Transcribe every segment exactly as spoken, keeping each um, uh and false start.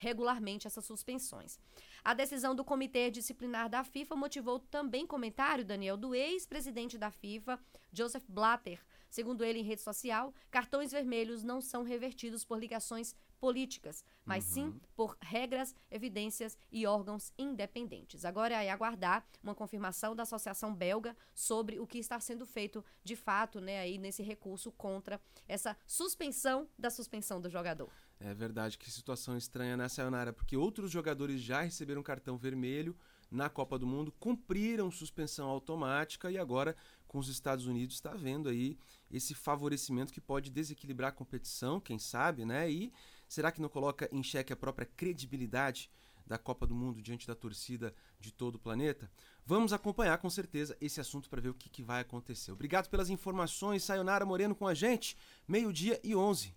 regularmente essas suspensões. A decisão do Comitê Disciplinar da FIFA motivou também comentário, Daniel, do ex-presidente da FIFA, Joseph Blatter. Segundo ele em rede social, cartões vermelhos não são revertidos por ligações políticas, mas uhum. sim por regras, evidências e órgãos independentes. Agora é aguardar uma confirmação da Associação Belga sobre o que está sendo feito de fato, né, aí nesse recurso contra essa suspensão da suspensão do jogador. É verdade, que situação estranha, né, Sayonara? Porque outros jogadores já receberam cartão vermelho na Copa do Mundo, cumpriram suspensão automática e agora com os Estados Unidos está vendo aí esse favorecimento que pode desequilibrar a competição, quem sabe, né? E será que não coloca em xeque a própria credibilidade da Copa do Mundo diante da torcida de todo o planeta? Vamos acompanhar com certeza esse assunto para ver o que, que vai acontecer. Obrigado pelas informações, Sayonara Moreno com a gente, meio-dia e onze.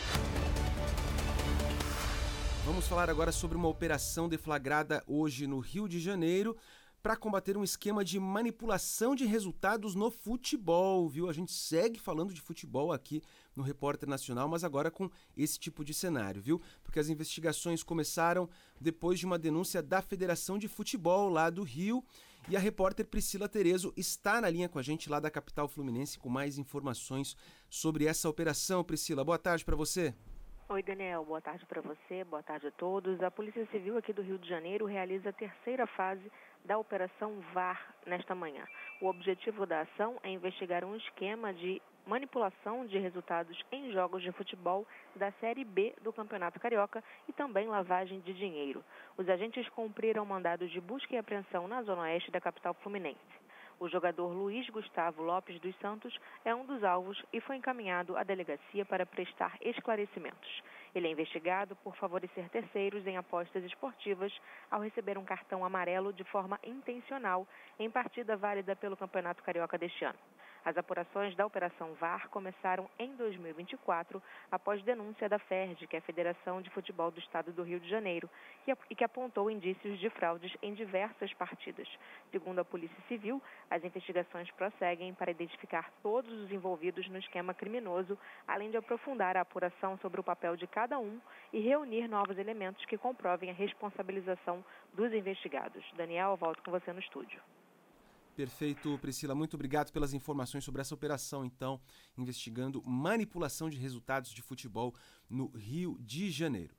Vamos falar agora sobre uma operação deflagrada hoje no Rio de Janeiro para combater um esquema de manipulação de resultados no futebol, viu? A gente segue falando de futebol aqui no Repórter Nacional, mas agora com esse tipo de cenário, viu? Porque as investigações começaram depois de uma denúncia da Federação de Futebol lá do Rio e a repórter Priscila Terezo está na linha com a gente lá da capital fluminense com mais informações sobre essa operação. Priscila, boa tarde para você. Oi, Daniel. Boa tarde para você, boa tarde a todos. A Polícia Civil aqui do Rio de Janeiro realiza a terceira fase da Operação V A R nesta manhã. O objetivo da ação é investigar um esquema de manipulação de resultados em jogos de futebol da Série B do Campeonato Carioca e também lavagem de dinheiro. Os agentes cumpriram mandados de busca e apreensão na zona oeste da capital fluminense. O jogador Luiz Gustavo Lopes dos Santos é um dos alvos e foi encaminhado à delegacia para prestar esclarecimentos. Ele é investigado por favorecer terceiros em apostas esportivas ao receber um cartão amarelo de forma intencional em partida válida pelo Campeonato Carioca deste ano. As apurações da Operação V A R começaram em dois mil e vinte e quatro, após denúncia da F E R J, que é a Federação de Futebol do Estado do Rio de Janeiro, e que apontou indícios de fraudes em diversas partidas. Segundo a Polícia Civil, as investigações prosseguem para identificar todos os envolvidos no esquema criminoso, além de aprofundar a apuração sobre o papel de cada um e reunir novos elementos que comprovem a responsabilização dos investigados. Daniel, volto com você no estúdio. Perfeito, Priscila. Muito obrigado pelas informações sobre essa operação, então, investigando manipulação de resultados de futebol no Rio de Janeiro.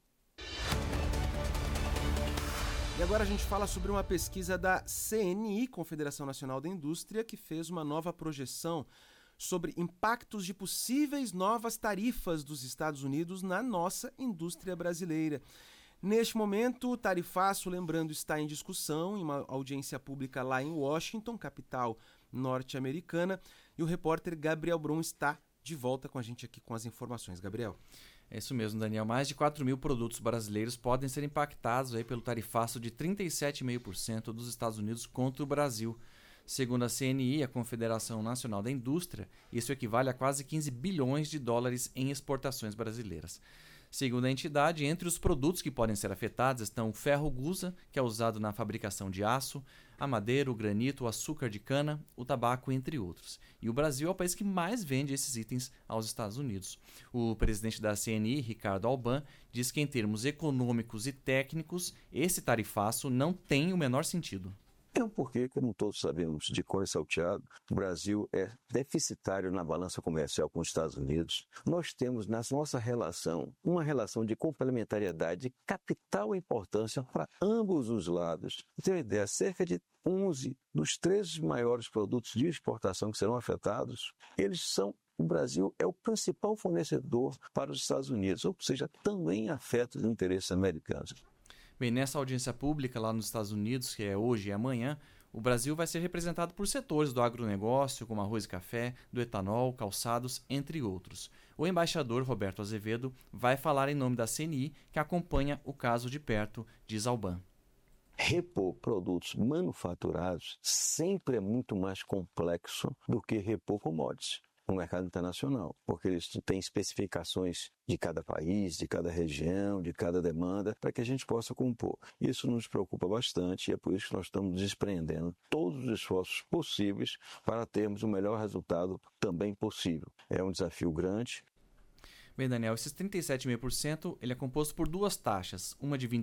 E agora a gente fala sobre uma pesquisa da C N I, Confederação Nacional da Indústria, que fez uma nova projeção sobre impactos de possíveis novas tarifas dos Estados Unidos na nossa indústria brasileira. Neste momento, o tarifaço, lembrando, está em discussão em uma audiência pública lá em Washington, capital norte-americana, e o repórter Gabriel Brum está de volta com a gente aqui com as informações. Gabriel. É isso mesmo, Daniel. Mais de quatro mil produtos brasileiros podem ser impactados aí pelo tarifaço de trinta e sete vírgula cinco por cento dos Estados Unidos contra o Brasil. Segundo a C N I, a Confederação Nacional da Indústria, isso equivale a quase quinze bilhões de dólares em exportações brasileiras. Segundo a entidade, entre os produtos que podem ser afetados estão o ferro gusa, que é usado na fabricação de aço, a madeira, o granito, o açúcar de cana, o tabaco, entre outros. E o Brasil é o país que mais vende esses itens aos Estados Unidos. O presidente da C N I, Ricardo Alban, diz que em termos econômicos e técnicos, esse tarifaço não tem o menor sentido. É um porque, como todos sabemos, de cor salteado, o Brasil é deficitário na balança comercial com os Estados Unidos. Nós temos na nossa relação uma relação de complementariedade de capital importância para ambos os lados. Você tem uma ideia, cerca de onze dos treze maiores produtos de exportação que serão afetados, eles são o Brasil é o principal fornecedor para os Estados Unidos, ou seja, também afeta os interesses americanos. Bem, nessa audiência pública lá nos Estados Unidos, que é hoje e amanhã, o Brasil vai ser representado por setores do agronegócio, como arroz e café, do etanol, calçados, entre outros. O embaixador Roberto Azevedo vai falar em nome da C N I, que acompanha o caso de perto, diz Alban. Repor produtos manufaturados sempre é muito mais complexo do que repor commodities no mercado internacional, porque eles têm especificações de cada país, de cada região, de cada demanda, para que a gente possa compor. Isso nos preocupa bastante e é por isso que nós estamos desprendendo todos os esforços possíveis para termos o melhor resultado também possível. É um desafio grande. Bem, Daniel, esses trinta e sete vírgula cinco por cento ele é composto por duas taxas, uma de